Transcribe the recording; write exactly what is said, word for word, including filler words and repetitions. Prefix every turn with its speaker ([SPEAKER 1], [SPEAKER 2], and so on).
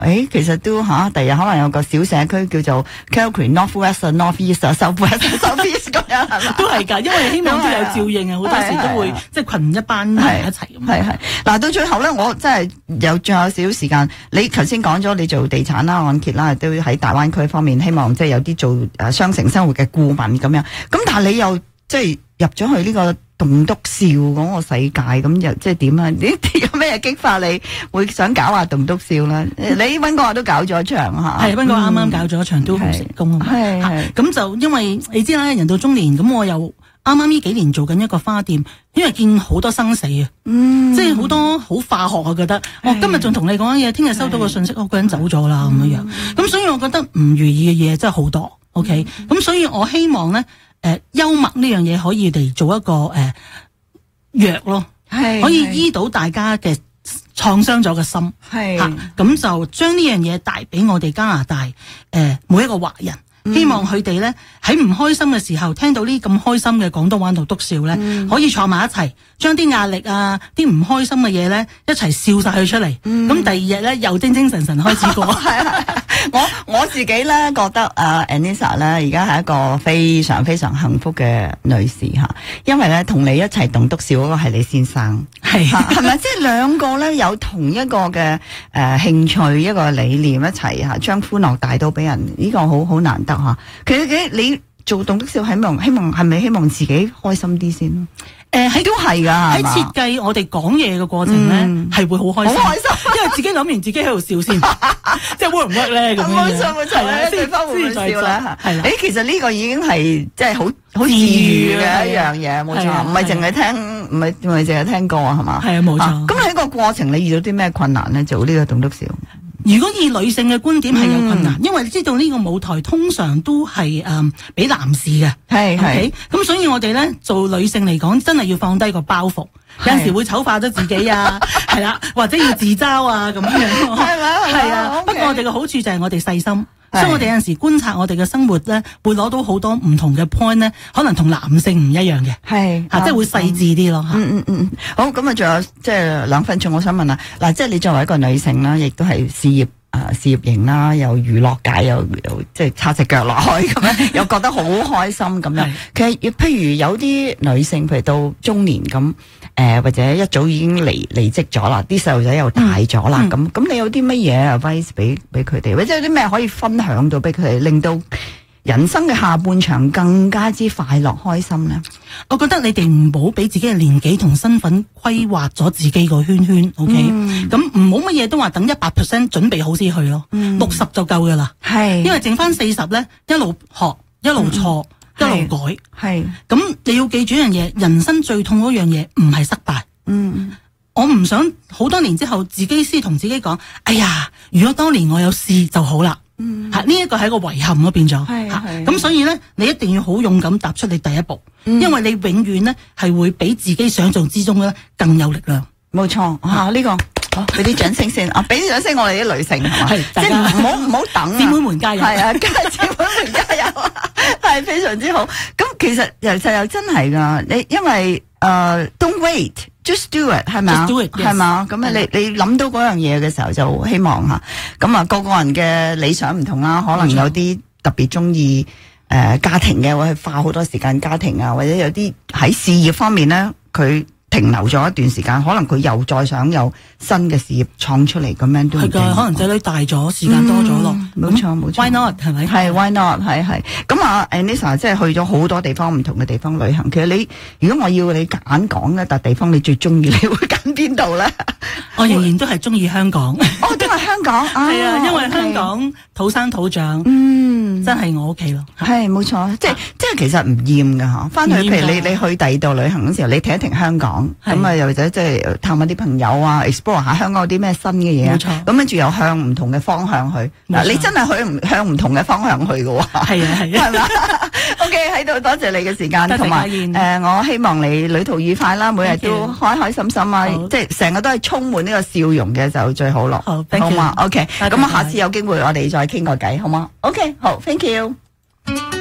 [SPEAKER 1] 誒，其實都吓，第日可能有個小社區叫做 Calgary North West、North East、South West、South East 咁樣係嘛？
[SPEAKER 2] 都係㗎，因為希望都有照應啊，好多時都會即係群一班人一齊咁。
[SPEAKER 1] 係係嗱，到最後咧，我真係有仲有少少時間。你頭先講咗你做地產啦、按揭啦，都喺大灣區方面，希望即係有啲做誒雙城生活嘅顧問咁樣。咁但係你又即係入咗去呢個棟篤笑嗰個世界，咁又即係點啊？你有咩激發你會想搞下棟篤笑咧？你溫哥華都搞咗一場嚇，
[SPEAKER 2] 係溫哥華啱啱搞咗一場都好成功啊！
[SPEAKER 1] 係係
[SPEAKER 2] 咁就因為你知啦，人到中年，咁我又啱啱呢幾年做緊一個花店，因為見好多生死啊，嗯，即係好多好化學我覺得，我今日仲同你講嘢，聽日收到個信息，我個人走咗啦咁樣樣，咁所以我覺得唔如意嘅嘢真係好多 ，OK，咁所以我希望咧。誒、呃，幽默呢樣嘢可以嚟做一個誒、呃、藥咯，係可以醫到大家嘅創傷咗嘅心，係吓，咁就將呢樣嘢帶俾我哋加拿大誒、呃、每一個華人。希望佢哋咧喺唔開心嘅時候，聽到呢咁開心嘅廣東話度篤笑咧，嗯、可以坐埋一齊，將啲壓力啊、啲唔開心嘅嘢咧，一齊笑晒佢出嚟。咁、嗯、第二日咧，又精精神神開始過。
[SPEAKER 1] 我我自己咧覺得啊 Anissa 咧而家係一個非常非常幸福嘅女士吓，因為咧同你一齊棟篤笑嗰個係你先生，係係咪？即係兩個咧有同一個嘅誒、呃、興趣，一個理念一齊吓，將歡樂帶到俾人，呢、這個好好難得吓。其實你做棟篤笑希望希望係咪希望自己開心啲先咯？誒，喺都係噶，喺設計我哋講嘢嘅過程咧，係、嗯、會好開心，好開心，因為自己諗完自己喺度笑先，即係 work 唔 work 咧咁樣。冇錯冇錯，對方會唔會笑啦？係啦，誒，其實呢個已經係即係好好治愈嘅一樣嘢，冇錯，唔係淨係聽，唔係唔係淨係聽歌係嘛？係啊，冇錯。咁喺個過程你遇到啲咩困難咧？做呢個棟篤笑？
[SPEAKER 2] 如果以女性嘅觀點係有困難，嗯、因為你知道呢個舞台通常都係誒俾男士嘅，係係，咁所以我哋咧做女性嚟講，真係要放低個包袱，有陣時會醜化咗自己啊，係啦，或者要自嘲啊咁樣，係咪？係啊， okay. 不過我哋嘅好處就係我哋細心。所以我哋有陣時觀察我哋嘅生活咧，會攞到好多唔同嘅 point 咧，可能同男性唔一樣嘅，係吓、啊，即係會細緻啲咯吓。嗯嗯嗯，好，咁啊，仲有即係兩分鐘，我想問下，嗱，即係你作為一個女性啦，亦都係事業啊、呃、事業型啦，又娛樂界又又即係插隻腳落去咁樣，又覺得好開心咁樣。其實譬如有啲女性，譬如到中年咁，誒、呃、或者一早已經離離職咗啦，啲細路仔又大咗啦，咁、嗯、咁你有啲乜嘢 advice 俾俾佢哋，或者有啲咩可以分享到俾佢哋，令到人生嘅下半場更加之快樂開心咧？我覺得你哋唔好俾自己嘅年紀同身份規劃咗自己個圈圈 ，OK？咁唔好乜嘢都話等一百 percent 準備好先去咯，六十就夠噶啦，係，因為剩翻四十咧，一路學一路錯、嗯、一路改，係。咁你要記住一樣嘢，人生最痛嗰樣嘢唔係失敗，嗯。我唔想好多年之後自己先同自己講，哎呀，如果當年我有試就好啦。嗯，吓呢一個係一個遺憾咯，變咗。係係。咁所以咧，你一定要好勇敢踏出你第一步，嗯、因為你永遠咧係會比自己想象之中咧更有力量。冇錯，啊呢、這個好，俾啲掌聲先啊，俾啲掌聲我哋啲女性係嘛，即係唔好唔好等啊，姊妹們加油，係啊，加姊妹們加油，係非常之好。咁其實其實又真係噶，你因為誒、呃、，don't wait。Just do it 係咪啊？係嘛？咁啊，你你諗到嗰樣嘢嘅時候就希望吓，咁啊個個人嘅理想唔同啦，可能有啲特別中意誒家庭嘅，會去花好多時間家庭啊，或者有啲喺事業方面咧，佢停留咗一段時間，可能佢又再想有新嘅事業創出嚟，咁樣都係噶，可能仔女大咗，時間多咗咯。冇錯冇錯 ，Why not 係咪？係 Why not 係係。咁啊 Anissa 即係去咗好多地方，唔同嘅地方旅行。其實你如果我要你揀講一笪地方，你最中意，你會揀邊度咧？我仍然都係中意香港。哦，都係香港。係啊，因為香港土生土長，嗯，真係我屋企咯。係冇錯，即係即係其實唔厭噶吓。翻去譬如你你去第二度旅行嗰時候，你停一停香港。咁啊，又或者即係探下啲朋友啊 ，explore 下香港有啲咩新嘅嘢啊。冇錯。咁跟住又向唔同嘅方向去。嗱，你真係去唔向唔同嘅方向去嘅喎。係啊係啊。係嘛？OK，喺度多謝你嘅時間，同埋誒，我希望你旅途愉快啦，每日都開開心心啊，即係成日都係充滿呢個笑容嘅就最好咯。好，好嘛 ？OK，咁啊，下次有機會我哋再傾個偈，好嗎？OK，好 ，Thank you。